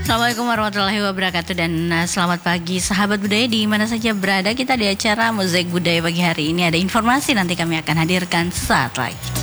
Assalamualaikum warahmatullahi wabarakatuh dan selamat pagi sahabat budaya di mana saja berada. Kita di acara Mozaik Budaya pagi hari ini ada informasi nanti kami akan hadirkan sesaat lagi.